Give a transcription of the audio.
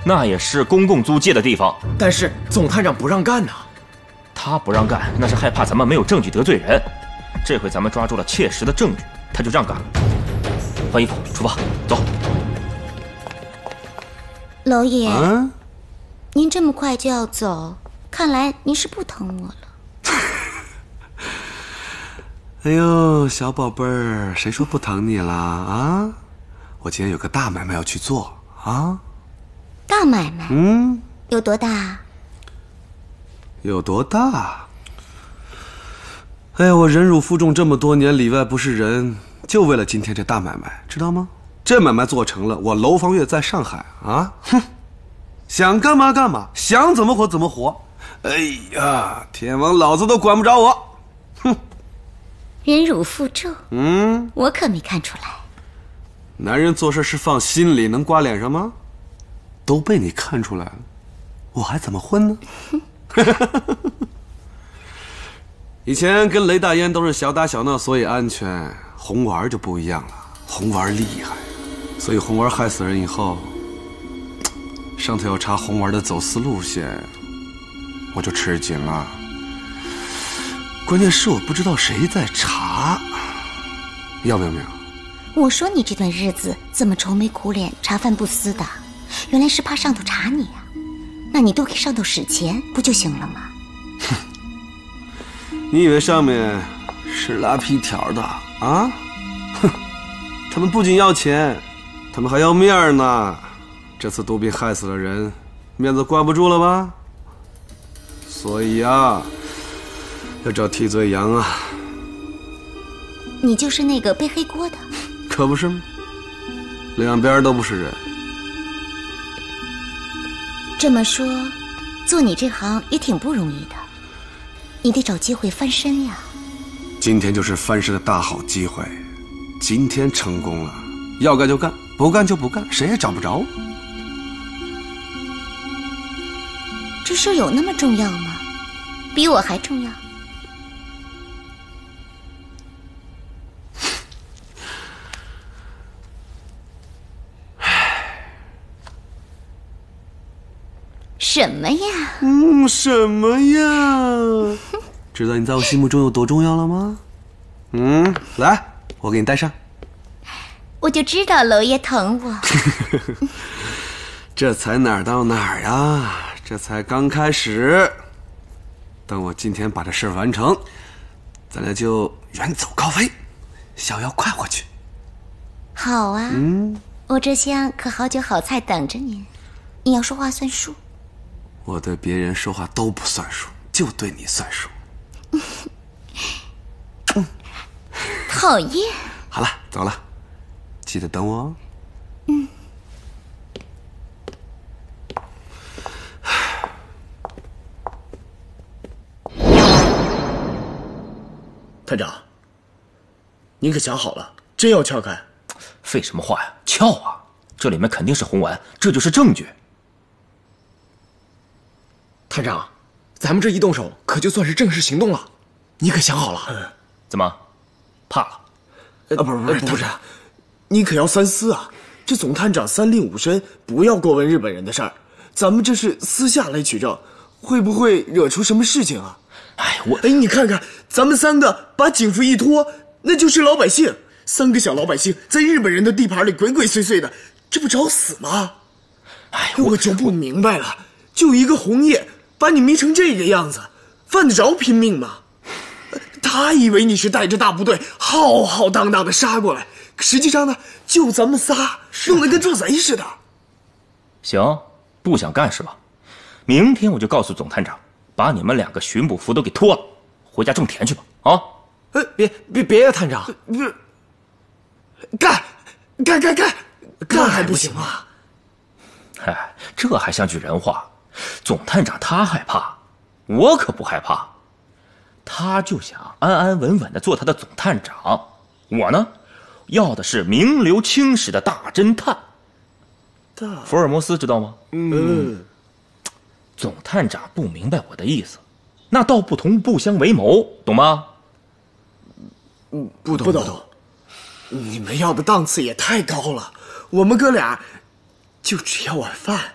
那也是公共租界的地方。 但是总探长不让干呐。 他不让干，那是害怕咱们没有证据得罪人。这回咱们抓住了切实的证据，他就让干了。换衣服，出发，走。 娄爷，您这么快就要走，看来您是不疼我了。 哎呦，小宝贝儿，谁说不疼你了啊？我今天有个大买卖要去做啊。 大买卖？有多大？ 有多大？哎呀，我忍辱负重这么多年，里外不是人，就为了今天这大买卖，知道吗？这买卖做成了，我楼房月在上海啊，哼，想干嘛干嘛，想怎么活怎么活。哎呀，天王老子都管不着我，哼！ 忍辱负重，我可没看出来。 男人做事是放心里，能挂脸上吗？都被你看出来了，我还怎么混呢？以前跟雷大烟都是小打小闹，所以安全。红丸就不一样了，红丸厉害，所以红丸害死人以后，上头要查红丸的走私路线，我就吃紧了。关键是我不知道谁在查，要不要？ 我说你这段日子怎么愁眉苦脸、茶饭不思的，原来是怕上头查你呀。那你多给上头使钱不就行了吗？ 哼，你以为上面是拉皮条的啊？哼，他们不仅要钱，他们还要面呢。这次杜斌害死了人，面子挂不住了吧？所以啊，要找替罪羊啊。 你就是那个背黑锅的？ 可不是吗？两边都不是人。 这么说，做你这行也挺不容易的，你得找机会翻身呀。 今天就是翻身的大好机会，今天成功了，要干就干，不干就不干，谁也找不着。 这事有那么重要吗？比我还重要？什么呀？ 什么呀？知道你在我心目中有多重要了吗？来，我给你戴上。 我就知道娄爷疼我。 这才哪儿到哪儿呀？这才刚开始。等我今天把这事完成，咱俩就远走高飞，逍遥快活去。 好啊，我这厢可好酒好菜等着您，你要说话算数。 我对别人说话都不算数，就对你算数。 讨厌。 好了，走了，记得等我哦。 探长，您可想好了，真要撬开？ 废什么话呀，撬啊！这里面肯定是红丸，这就是证据。 探长，咱们这一动手，可就算是正式行动了。你可想好了？ 怎么，怕了？ 不是，你可要三思啊！这总探长三令五申，不要过问日本人的事儿。咱们这是私下来取证，会不会惹出什么事情啊？你看看，咱们三个把警服一脱，那就是老百姓。三个小老百姓在日本人的地盘里鬼鬼祟祟的，这不找死吗？我就不明白了，就一个红叶把你迷成这个样子，犯得着拼命吗？他以为你是带着大部队浩浩荡荡的杀过来，实际上呢，就咱们仨弄得跟做贼似的。 行，不想干是吧？明天我就告诉总探长，把你们两个巡捕服都给脱了，回家种田去吧！啊！ 别呀，探长，干还不行吗？ 这还像句人话。总探长他害怕，我可不害怕。他就想安安稳稳的做他的总探长，我呢，要的是名留青史的大侦探。福尔摩斯知道吗？总探长不明白我的意思，那道不同不相为谋，懂吗？ 不懂。你们要的档次也太高了，我们哥俩就只要碗饭。